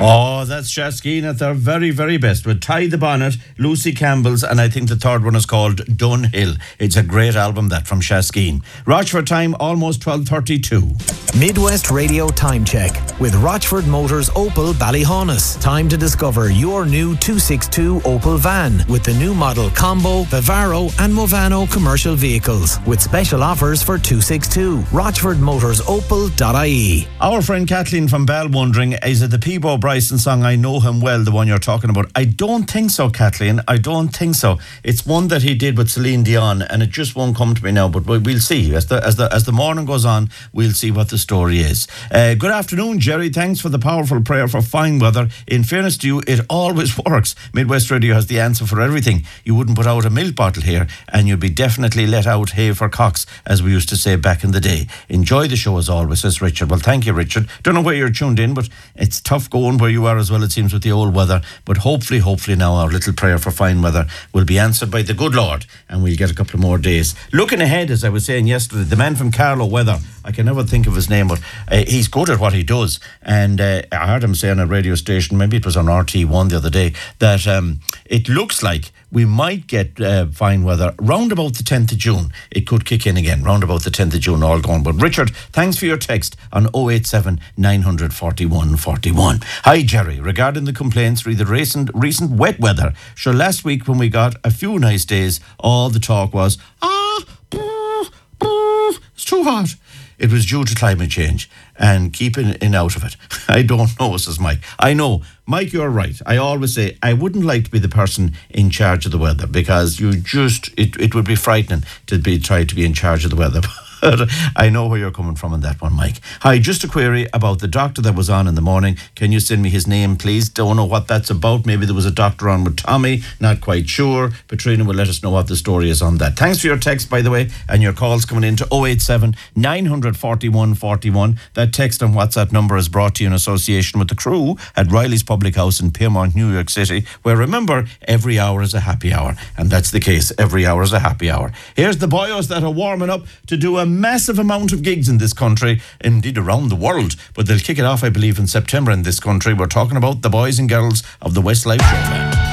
Oh, that's Shaskeen at their very, very best with Tie the Bonnet, Lucy Campbell's, and I think the third one is called Dunhill. It's a great album, that, from Shaskeen. Rochford time, almost 12:32. Midwest Radio Time Check with Rochford Motors Opel Ballyhonus. Time to discover your new 262 Opel van with the new model Combo, Vivaro and Movano commercial vehicles with special offers for 262. RochfordMotorsOpel.ie. Our friend Kathleen from Bell wondering, is it the Peebo Bryson song I Know Him Well, the one you're talking about? I don't think so, Kathleen. I don't think so. It's one that he did with Celine Dion, and it just won't come to me now, but we'll see. As the morning goes on, we'll see what the story is. Good afternoon, Jerry. Thanks for the powerful prayer for fine weather. In fairness to you, it always works. Midwest Radio has the answer for everything. You wouldn't put out a milk bottle here, and you'd be definitely let out hay for cocks, as we used to say back in the day. Enjoy the show as always, says Richard. Well, thank you, Richard. Don't know where you're tuned in, but it's tough going where you are as well, it seems, with the old weather. But hopefully now our little prayer for fine weather will be answered by the good Lord, and we'll get a couple of more days. Looking ahead, as I was saying yesterday, the man from Carlow Weather, I can never think of his name, but he's good at what he does. And I heard him say on a radio station, maybe it was on RT1 the other day, that it looks like we might get fine weather round about the 10th of June. It could kick in again, round about the 10th of June, all gone. But Richard, thanks for your text on 087 941 41. Hi, Jerry. Regarding the complaints re the recent wet weather, sure, last week when we got a few nice days, all the talk was, it's too hot. It was due to climate change and keeping in out of it. I don't know, says Mike. I know. Mike, you're right. I always say I wouldn't like to be the person in charge of the weather, because it would be frightening to try to be in charge of the weather. But I know where you're coming from on that one, Mike. Hi, just a query about the doctor that was on in the morning. Can you send me his name, please? Don't know what that's about. Maybe there was a doctor on with Tommy. Not quite sure. Petrina will let us know what the story is on that. Thanks for your text, by the way, and your calls coming in to 087 941 41. That text and WhatsApp number is brought to you in association with the crew at Riley's Public House in Piermont, New York City, where, remember, every hour is a happy hour. And that's the case. Every hour is a happy hour. Here's the boyos that are warming up to do a massive amount of gigs in this country, indeed around the world, but they'll kick it off, I believe, in September in this country. We're talking about the boys and girls of the Westlife Showband.